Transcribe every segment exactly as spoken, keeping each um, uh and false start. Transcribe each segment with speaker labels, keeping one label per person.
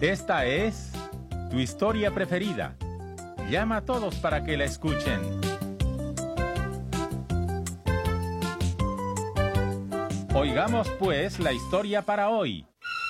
Speaker 1: Esta es tu historia preferida. Llama a todos para que la escuchen. Oigamos pues la historia para hoy.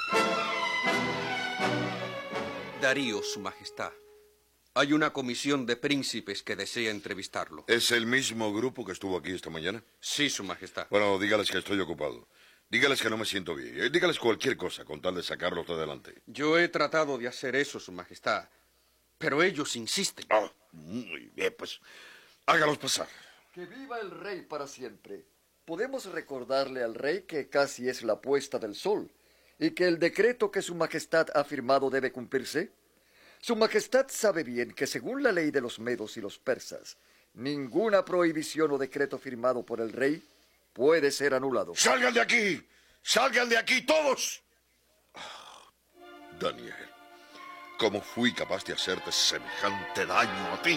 Speaker 2: Darío, Su Majestad. Hay una comisión de príncipes que desea entrevistarlo.
Speaker 3: ¿Es el mismo grupo que estuvo aquí esta mañana?
Speaker 2: Sí, Su Majestad.
Speaker 3: Bueno, dígales que estoy ocupado. Dígales que no me siento bien. Dígales cualquier cosa con tal de sacarlos de adelante.
Speaker 2: Yo he tratado de hacer eso, Su Majestad, pero ellos insisten.
Speaker 3: Ah, muy bien, pues hágalos pasar.
Speaker 4: Que viva el rey para siempre. Podemos recordarle al rey que casi es la puesta del sol y que el decreto que Su Majestad ha firmado debe cumplirse. Su Majestad sabe bien que según la ley de los medos y los persas, ninguna prohibición o decreto firmado por el rey puede ser anulado.
Speaker 3: ¡Salgan de aquí! ¡Salgan de aquí todos! Oh, Daniel, ¿cómo fui capaz de hacerte semejante daño a ti?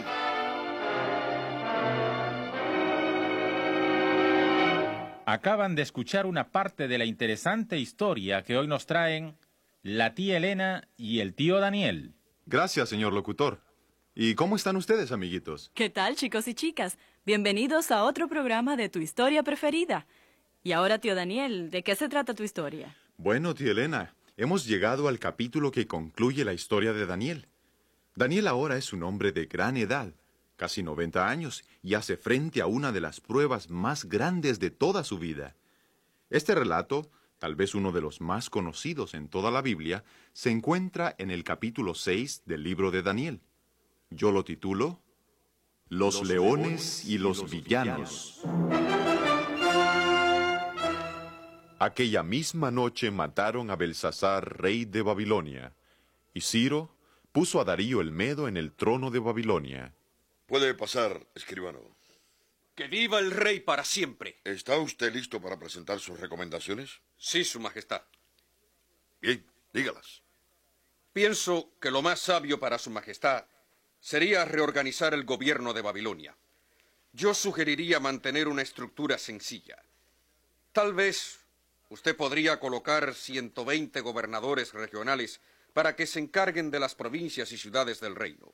Speaker 1: Acaban de escuchar una parte de la interesante historia que hoy nos traen la tía Elena y el tío Daniel.
Speaker 5: Gracias, señor locutor. ¿Y cómo están ustedes, amiguitos?
Speaker 6: ¿Qué tal, chicos y chicas? Bienvenidos a otro programa de Tu Historia Preferida. Y ahora, tío Daniel, ¿de qué se trata tu historia?
Speaker 5: Bueno, tía Elena, hemos llegado al capítulo que concluye la historia de Daniel. Daniel ahora es un hombre de gran edad, casi noventa años, y hace frente a una de las pruebas más grandes de toda su vida. Este relato, tal vez uno de los más conocidos en toda la Biblia, se encuentra en el capítulo seis del libro de Daniel. Yo lo titulo Los, los leones, leones y los, y los villanos. Aquella misma noche mataron a Belsasar, rey de Babilonia, y Ciro puso a Darío el Medo en el trono de Babilonia.
Speaker 3: Puede pasar, escribano.
Speaker 2: ¡Que viva el rey para siempre!
Speaker 3: ¿Está usted listo para presentar sus recomendaciones?
Speaker 2: Sí, Su Majestad.
Speaker 3: Bien, dígalas.
Speaker 2: Pienso que lo más sabio para Su Majestad sería reorganizar el gobierno de Babilonia. Yo sugeriría mantener una estructura sencilla. Tal vez usted podría colocar ciento veinte gobernadores regionales para que se encarguen de las provincias y ciudades del reino.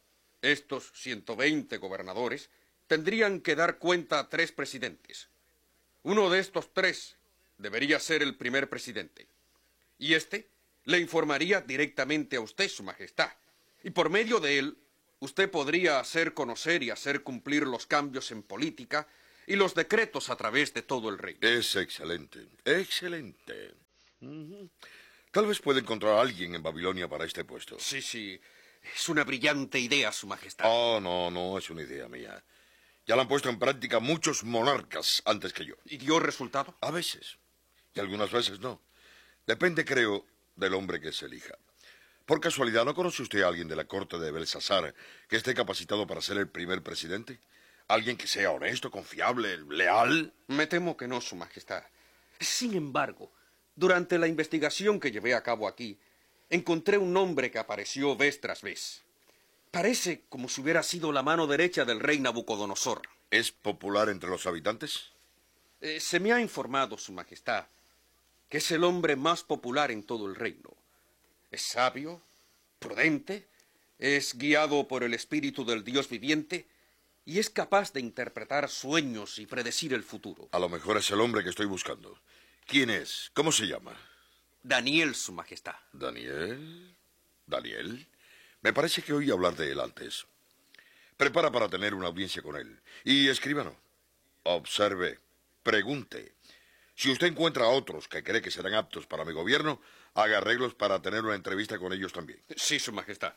Speaker 2: Estos ciento veinte gobernadores tendrían que dar cuenta a tres presidentes. Uno de estos tres debería ser el primer presidente. Y este le informaría directamente a usted, Su Majestad. Y por medio de él, usted podría hacer conocer y hacer cumplir los cambios en política y los decretos a través de todo el reino.
Speaker 3: Es excelente, excelente. Uh-huh. Tal vez pueda encontrar a alguien en Babilonia para este puesto.
Speaker 2: Sí, sí. Es una brillante idea, Su Majestad.
Speaker 3: Oh, no, no es una idea mía. Ya la han puesto en práctica muchos monarcas antes que yo.
Speaker 2: ¿Y dio resultado?
Speaker 3: A veces. Y algunas veces no. Depende, creo, del hombre que se elija. Por casualidad, ¿no conoce usted a alguien de la corte de Belsasar que esté capacitado para ser el primer presidente? ¿Alguien que sea honesto, confiable, leal?
Speaker 2: Me temo que no, Su Majestad. Sin embargo, durante la investigación que llevé a cabo aquí, encontré un nombre que apareció vez tras vez. Parece como si hubiera sido la mano derecha del rey Nabucodonosor.
Speaker 3: ¿Es popular entre los habitantes?
Speaker 2: Eh, se me ha informado, Su Majestad, que es el hombre más popular en todo el reino. Es sabio, prudente, es guiado por el espíritu del Dios viviente y es capaz de interpretar sueños y predecir el futuro.
Speaker 3: A lo mejor es el hombre que estoy buscando. ¿Quién es? ¿Cómo se llama?
Speaker 2: Daniel, Su Majestad.
Speaker 3: ¿Daniel? ¿Daniel? Me parece que oí hablar de él antes. Prepara para tener una audiencia con él. Y escríbano. Observe. Pregunte. Si usted encuentra a otros que cree que serán aptos para mi gobierno, haga arreglos para tener una entrevista con ellos también.
Speaker 2: Sí, Su Majestad.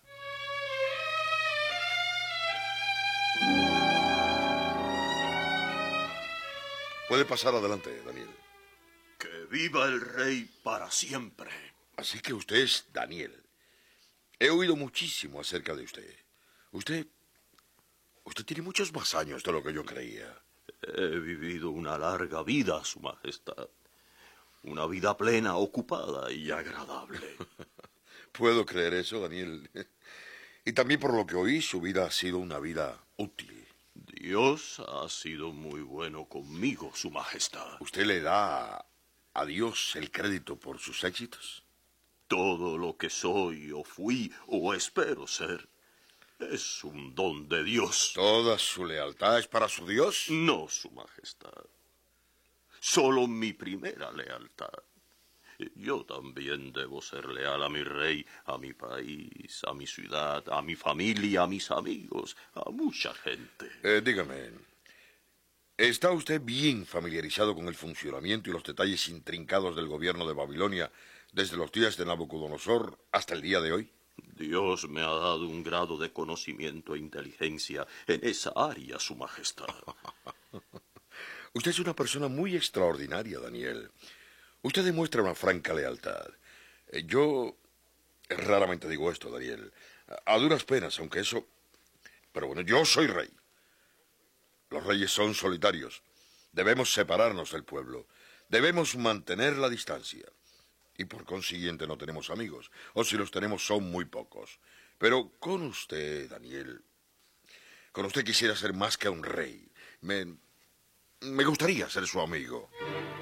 Speaker 3: Puede pasar adelante, Daniel.
Speaker 7: ¡Que viva el rey para siempre!
Speaker 3: Así que usted es Daniel. He oído muchísimo acerca de usted. Usted... Usted tiene muchos más años de lo que yo creía.
Speaker 7: He vivido una larga vida, Su Majestad. Una vida plena, ocupada y agradable.
Speaker 3: Puedo creer eso, Daniel. Y también por lo que oí, su vida ha sido una vida útil.
Speaker 7: Dios ha sido muy bueno conmigo, Su Majestad.
Speaker 3: ¿Usted le da a Dios el crédito por sus éxitos?
Speaker 7: Todo lo que soy o fui o espero ser es un don de Dios.
Speaker 3: ¿Toda su lealtad es para su Dios?
Speaker 7: No, Su Majestad. Solo mi primera lealtad. Yo también debo ser leal a mi rey, a mi país, a mi ciudad, a mi familia, a mis amigos, a mucha gente.
Speaker 3: Eh, dígame, ¿está usted bien familiarizado con el funcionamiento y los detalles intrincados del gobierno de Babilonia desde los días de Nabucodonosor hasta el día de hoy?
Speaker 7: Dios me ha dado un grado de conocimiento e inteligencia en esa área, Su Majestad.
Speaker 3: Usted es una persona muy extraordinaria, Daniel. Usted demuestra una franca lealtad. Eh, Yo raramente digo esto, Daniel. A duras penas, aunque eso... Pero bueno, yo soy rey. Los reyes son solitarios. Debemos separarnos del pueblo. Debemos mantener la distancia. Y por consiguiente no tenemos amigos. O si los tenemos son muy pocos. Pero con usted, Daniel... Con usted quisiera ser más que un rey. Me... Me gustaría ser su amigo.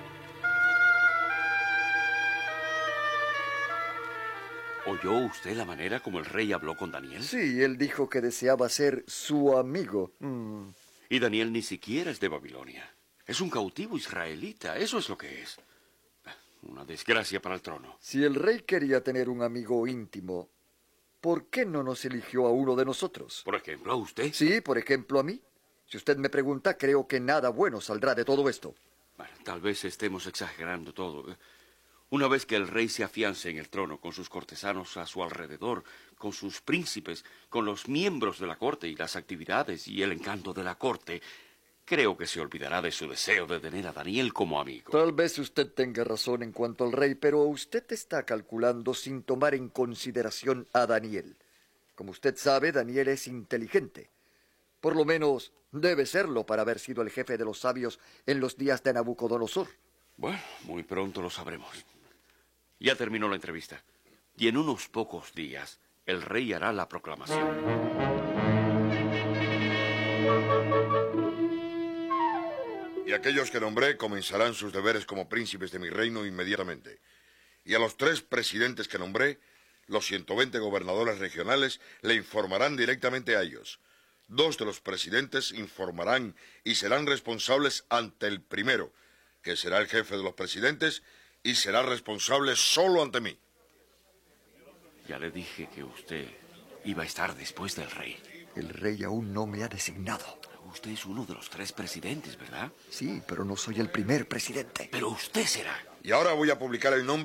Speaker 8: ¿Oyó usted la manera como el rey habló con Daniel?
Speaker 4: Sí, él dijo que deseaba ser su amigo. Mm.
Speaker 8: Y Daniel ni siquiera es de Babilonia. Es un cautivo israelita, eso es lo que es. Una desgracia para el trono.
Speaker 4: Si el rey quería tener un amigo íntimo, ¿por qué no nos eligió a uno de nosotros?
Speaker 8: Por ejemplo, a usted.
Speaker 4: Sí, por ejemplo, a mí. Si usted me pregunta, creo que nada bueno saldrá de todo esto.
Speaker 8: Bueno, tal vez estemos exagerando todo. Una vez que el rey se afiance en el trono con sus cortesanos a su alrededor, con sus príncipes, con los miembros de la corte y las actividades y el encanto de la corte, creo que se olvidará de su deseo de tener a Daniel como amigo.
Speaker 4: Tal vez usted tenga razón en cuanto al rey, pero usted está calculando sin tomar en consideración a Daniel. Como usted sabe, Daniel es inteligente. Por lo menos debe serlo para haber sido el jefe de los sabios en los días de Nabucodonosor.
Speaker 8: Bueno, muy pronto lo sabremos. Ya terminó la entrevista. Y en unos pocos días, el rey hará la proclamación.
Speaker 3: Y aquellos que nombré comenzarán sus deberes como príncipes de mi reino inmediatamente. Y a los tres presidentes que nombré, los ciento veinte gobernadores regionales le informarán directamente a ellos. Dos de los presidentes informarán y serán responsables ante el primero, que será el jefe de los presidentes, y será responsable solo ante mí.
Speaker 8: Ya le dije que usted iba a estar después del rey.
Speaker 4: El rey aún no me ha designado.
Speaker 8: Usted es uno de los tres presidentes, ¿verdad?
Speaker 4: Sí, pero no soy el primer presidente.
Speaker 8: Pero usted será.
Speaker 3: Y ahora voy a publicar el nombre